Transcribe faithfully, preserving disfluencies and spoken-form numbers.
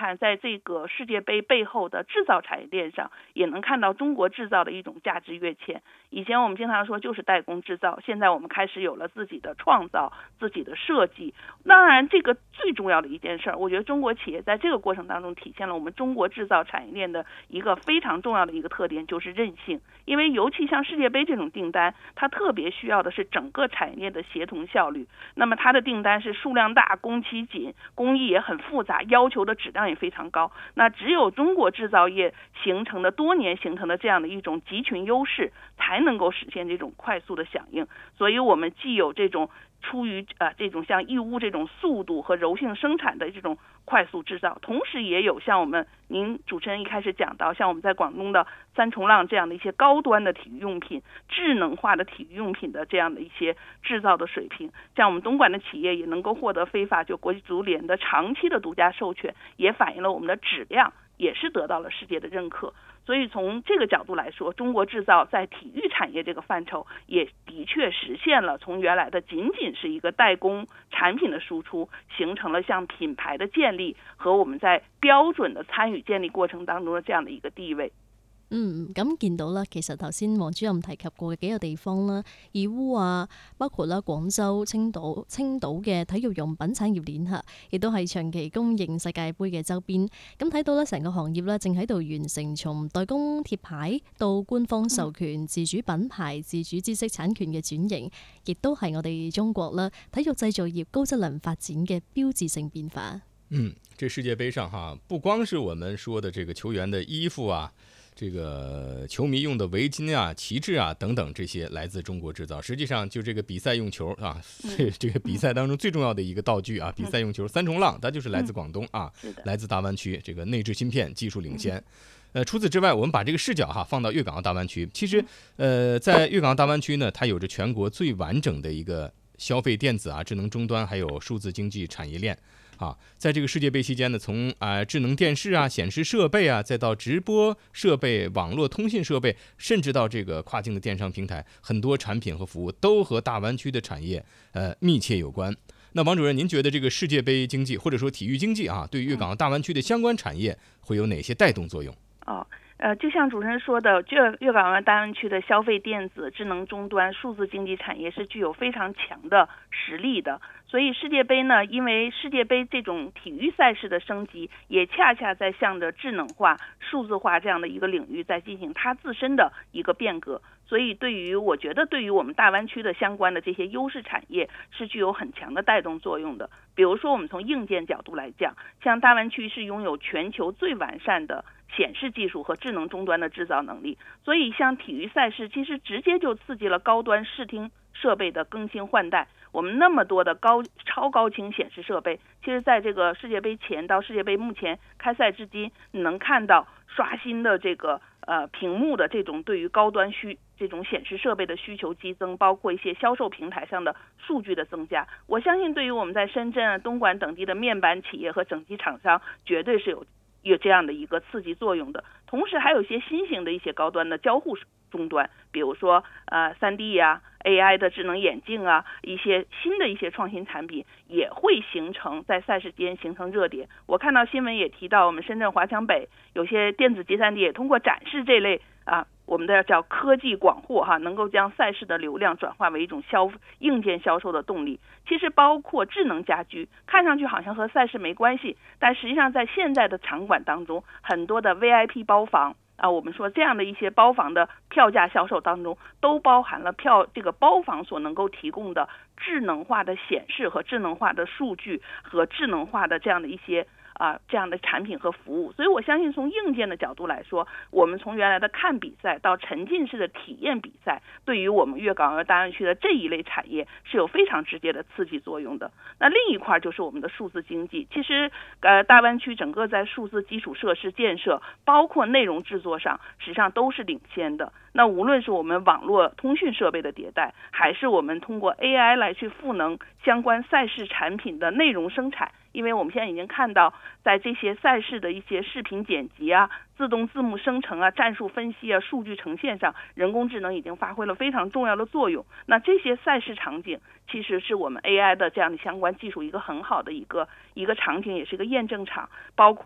看，在这个世界杯背后的制造产业链上，也能看到中国制造的一种价值跃迁。以前我们经常说就是代工制造，现在我们开始有了自己的创造、自己的设计。当然，这个最重要的一件事儿，我觉得中国企业在这个过程当中体现了我们中国制造产业链的一个非常重要的一个特点，就是韧性。因为尤其像世界杯这种订单，它特别需要的是整个产业链的协同效率。那么它的订单是数量大、工期紧、工艺也很复杂，要求的质量也非常高。那只有中国制造业形成的多年形成的这样的一种集群优势，才能够实现这种快速的响应。所以我们既有这种出于呃这种像义乌这种速度和柔性生产的这种快速制造，同时也有像我们您主持人一开始讲到，像我们在广东的三重浪这样的一些高端的体育用品、智能化的体育用品的这样的一些制造的水平，像我们东莞的企业也能够获得非法就国际足联的长期的独家授权，也反映了我们的质量也是得到了世界的认可。所以从这个角度来说，中国制造在体育产业这个范畴也的确实现了从原来的仅仅是一个代工产品的输出，形成了像品牌的建立和我们在标準的參與建立過程當中的這樣的一個地位。 嗯，咁見到啦，其實頭先黃主任提及過嘅幾個地方啦，義烏啊，包括啦廣州、青島、青島嘅體育用品產業鏈嚇，亦都係長期供應世界盃嘅周邊。咁睇到咧，成個行業咧正喺度完成從代工貼牌到官方授權、自主品牌、自主知識產權嘅轉型，亦都係我哋中國啦體育製造業高質量發展嘅標誌性變化。 嗯，這世界盃上哈，不光是我們說的這個球員的衣服啊。這個球迷用的圍巾啊、旗幟啊等等，這些來自中國製造。實際上，就這個比賽用球啊，這這個比賽當中最重要的一個道具啊，比賽用球三重浪，它就是來自廣東啊，來自大灣區，這個內置芯片，技術領先。呃，除此之外，我們把這個視角哈放到粵港澳大灣區。其實，呃，在粵港澳大灣區呢，它有着全國最完整的一個消費電子啊、智能終端還有數字經濟產業鏈。啊，在這個世界盃期間呢，從啊、呃、智能電視啊、顯示設備啊，再到直播設備、網絡通信設備，甚至到這個跨境的電商平台，很多產品和服務都和大灣區的產業呃密切有關。那王主任，您覺得這個世界盃經濟或者說體育經濟啊，對粵港澳大灣區的相關產業會有哪些帶動作用？ 哦。呃，就像主持人說的，粵粵港澳大灣區的消費電子、智能終端、數字經濟產業是具有非常強的實力的。所以世界盃呢，因為世界盃這種體育賽事的升級，也恰恰在向着智能化、數字化這樣的一個領域在進行它自身的一個變革。所以對於我覺得對於我們大灣區的相關的這些優勢產業是具有很強的帶動作用的。比如說我們從硬件角度來講，像大灣區是擁有全球最完善的顯示技術和智能終端的製造能力，所以像體育賽事其實直接就刺激了高端視聽設備的更新換代。我們那麼多的高超高清顯示設備，其實在這個世界盃前到世界盃目前開賽至今，你能看到刷新的這個呃屏幕的這種對於高端需這種顯示設備的需求激增，包括一些銷售平台上的數據的增加。我相信對於我們在深圳、東莞等地的面板企業和整機廠商，絕對是有有這樣的一個刺激作用的。同時還有一些新型的一些高端的交互終端，比如說呃 三 D 呀、A I 的智能眼鏡啊，一些新的一些創新產品也會形成在賽事間形成熱點。我看到新聞也提到，我們深圳華強北有些電子集散地也通過展示這類啊，我們的叫科技廣貨哈，能夠將賽事的流量轉化為一種消硬件銷售的動力。其實包括智能家居，看上去好像和賽事沒關係，但實際上在現在的場館當中，很多的 V I P 包房啊，我們說這樣的一些包房的票價銷售當中，都包含了票這個包房所能夠提供的智能化的顯示和智能化的數據和智能化的這樣的一些啊這樣的產品和服務。所以我相信從硬件的角度來說，我們從原來的看比賽到沉浸式的體驗比賽，對於我們粵港澳大灣區的這一類產業是有非常直接的刺激作用的。那另一塊就是我們的數字經濟，其實呃大灣區整個在數字基礎設施建設，包括內容製作上，實際上都是領先的。那無論是我們網絡通訊設備的迭代，還是我們通過 A I 來去賦能相關賽事產品的內容生產，因為我們現在已經看到，在這些賽事的一些視頻剪輯啊、自動字幕生成啊、戰術分析啊、數據呈現上，人工智能已經發揮了非常重要的作用。那這些賽事場景，其實是我們 A I 的這樣的相關技術一個很好的一個一個場景，也是一個驗證場，包括